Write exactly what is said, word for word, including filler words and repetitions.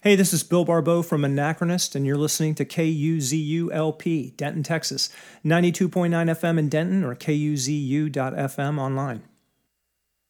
Hey, this is Bill Barbeau from Anachronist, and you're listening to K U Z U L P, Denton, Texas, ninety-two point nine F M in Denton or K U Z U dot F M online.